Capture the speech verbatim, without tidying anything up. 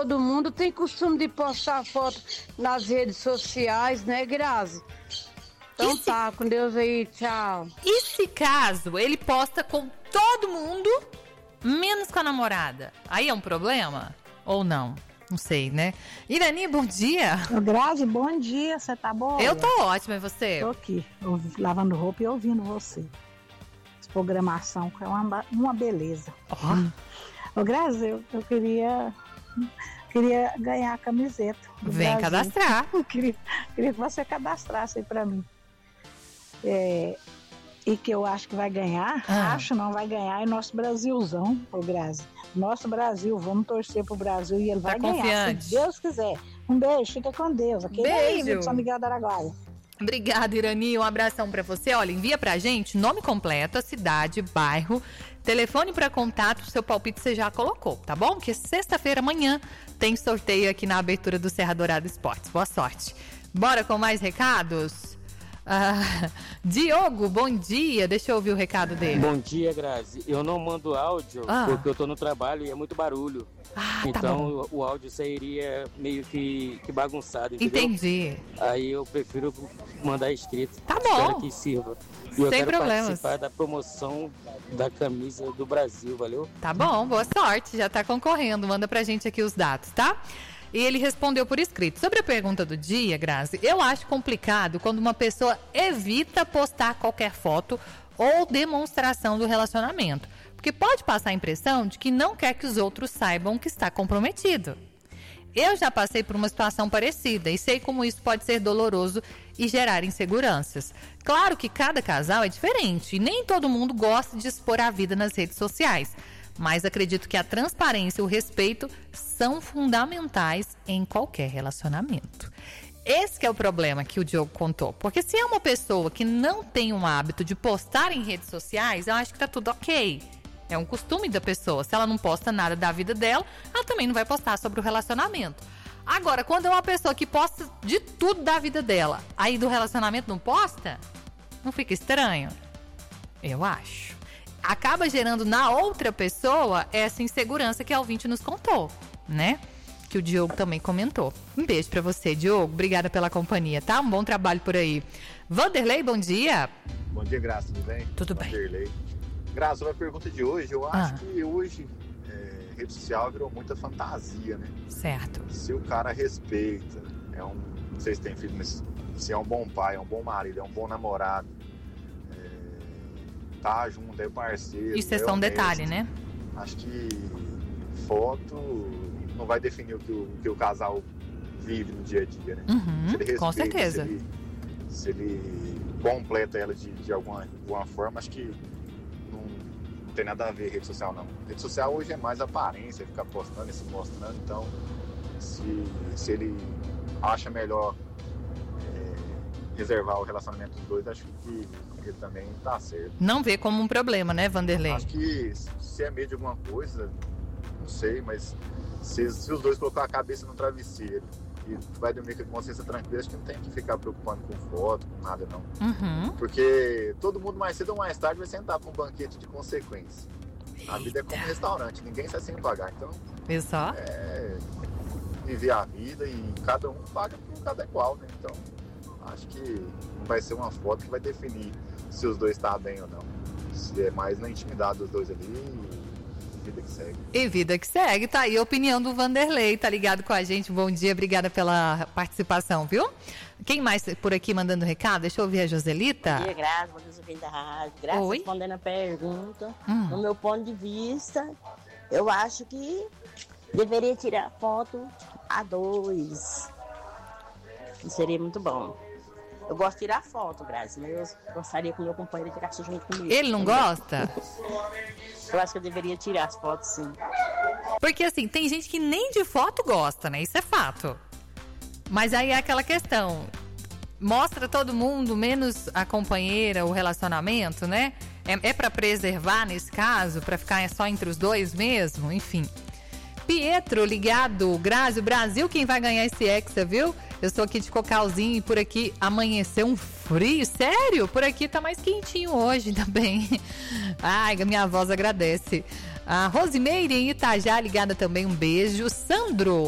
todo mundo tem costume de postar foto nas redes sociais, né, Grazi? Então Esse... tá, com Deus aí, tchau. E se caso ele posta com todo mundo, menos com a namorada? Aí é um problema? Ou não? Não sei, né? Irani, bom dia. Grazi, bom dia, você tá boa? Eu tô ótima, e você? Tô aqui, ouvi, lavando roupa e ouvindo você. Essa programação é uma, uma beleza. Ó. Hum. Ô, Grazi, eu, eu queria, queria ganhar a camiseta. Vem Brasil. cadastrar. Eu queria, queria que você cadastrasse aí pra mim. É, e que eu acho que vai ganhar, ah. acho não, vai ganhar, é nosso Brasilzão, ô Grazi. Nosso Brasil, vamos torcer pro Brasil e ele tá vai confiante. ganhar, se Deus quiser. Um beijo, fica com Deus. Aquele beijo. Aí, de São Miguel da Araguaia. Obrigada, Irani, um abração pra você. Olha, envia pra gente nome completo, a cidade, bairro, telefone pra contato, seu palpite você já colocou, tá bom? Porque sexta-feira, amanhã, tem sorteio aqui na abertura do Serra Dourada Esportes. Boa sorte. Bora com mais recados? Ah, Diogo, bom dia. Deixa eu ouvir o recado dele. Bom dia, Grazi. Eu não mando áudio ah. porque eu tô no trabalho e é muito barulho. Ah, então tá bom. o, o áudio sairia meio que, que bagunçado, entendeu? Entendi. Aí eu prefiro mandar escrito. Tá bom. Espero que sirva. E eu Sem quero problemas. participar da promoção da camisa do Brasil, valeu? Tá bom, boa sorte. Já tá concorrendo. Manda pra gente aqui os dados, tá? E ele respondeu por escrito. Sobre a pergunta do dia, Grazi, eu acho complicado quando uma pessoa evita postar qualquer foto ou demonstração do relacionamento. Porque pode passar a impressão de que não quer que os outros saibam que está comprometido. Eu já passei por uma situação parecida e sei como isso pode ser doloroso e gerar inseguranças. Claro que cada casal é diferente e nem todo mundo gosta de expor a vida nas redes sociais. Mas acredito que a transparência e o respeito são fundamentais em qualquer relacionamento. Esse que é o problema que o Diogo contou. Porque se é uma pessoa que não tem um hábito de postar em redes sociais, eu acho que tá tudo ok. É um costume da pessoa. Se ela não posta nada da vida dela, ela também não vai postar sobre o relacionamento. Agora, quando é uma pessoa que posta de tudo da vida dela, aí do relacionamento não posta, não fica estranho? Eu acho. Acaba gerando na outra pessoa essa insegurança que a ouvinte nos contou, né? Que o Diogo também comentou. Um beijo pra você, Diogo. Obrigada pela companhia, tá? Um bom trabalho por aí. Vanderlei, bom dia. Bom dia, Graça, tudo bem? Tudo bem. Vanderlei. Graça, sobre a pergunta de hoje, eu acho ah. que hoje é, rede social virou muita fantasia, né? Certo. Se o cara respeita, é um, não sei se tem filho, mas se é um bom pai, é um bom marido, é um bom namorado, é, tá junto, é parceiro. Isso é é só um honesto, detalhe, né? Acho que foto não vai definir o que o, o que o casal vive no dia a dia, né? Uhum, se ele respeita, com certeza. Se ele, se ele completa ela de, de alguma, alguma forma, acho que não, não tem nada a ver rede social, não. Rede social hoje é mais aparência, ficar postando e se mostrando, então se, se ele acha melhor é, reservar o relacionamento dos dois, acho que ele também tá certo. Não vê como um problema, né, Vanderlei? Acho que se é medo de alguma coisa, não sei, mas se, se os dois colocar a cabeça no travesseiro e vai dormir com a consciência tranquila, acho que não tem que ficar preocupando com foto, com nada não. Uhum. Porque todo mundo mais cedo ou mais tarde vai sentar para um banquete de consequência. A Eita. vida é como um restaurante, ninguém sai sem pagar. Então, viu só? É viver a vida e cada um paga por cada igual, né? Então, acho que não vai ser uma foto que vai definir se os dois estão bem ou não. Se é mais na intimidade dos dois ali e vida que segue. E vida que segue, tá aí a opinião do Vanderlei, tá ligado com a gente. Bom dia, obrigada pela participação, viu? Quem mais por aqui mandando recado? Deixa eu ouvir a Joselita. Bom dia, Graça, bom dia, da rádio. Graça, Oi? Respondendo a pergunta, hum. no meu ponto de vista, eu acho que deveria tirar foto a dois. Isso seria muito bom. Eu gosto de tirar foto, Graça, mas eu gostaria que o meu companheiro tirasse junto comigo. Ele não gosta? Eu acho que eu deveria tirar as fotos, sim. Porque assim, tem gente que nem de foto gosta, né? Isso é fato. Mas aí é aquela questão. Mostra todo mundo, menos a companheira, o relacionamento, né? É, é pra preservar nesse caso? Pra ficar só entre os dois mesmo? Enfim. Pietro, ligado. Grazi, o Brasil quem vai ganhar esse Hexa, viu? Eu estou aqui de Cocalzinho e por aqui amanheceu um frio. Sério? Por aqui tá mais quentinho hoje também. Ai, minha voz agradece. A Rosimeire em Itajá ligada também, um beijo. Sandro.